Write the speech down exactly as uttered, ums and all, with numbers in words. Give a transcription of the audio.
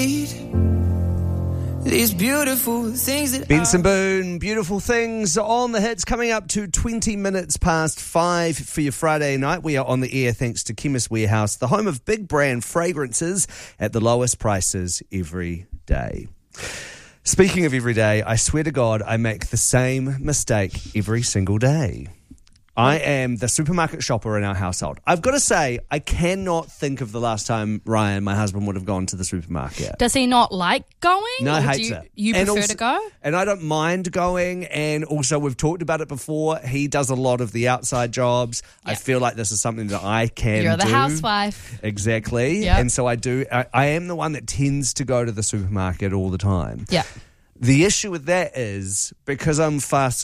These beautiful things that Benson Boone, Beautiful Things on the hits, coming up to twenty minutes past five for your Friday night. We are on the air thanks to Chemist Warehouse, the home of big brand fragrances at the lowest prices every day. Speaking of every day, I swear to God, I make the same mistake every single day. I am the supermarket shopper in our household. I've got to say, I cannot think of the last time Ryan, my husband, would have gone to the supermarket. Does he not like going? No, or hates do you, it. You And prefer also- to go? And I don't mind going, and also we've talked about it before. He does a lot of the outside jobs. I Yeah. feel like this is something that I can You're the do. housewife. Exactly. Yep. And so I do. I, I am the one that tends to go to the supermarket all the time. Yeah. The issue with that is because I'm fast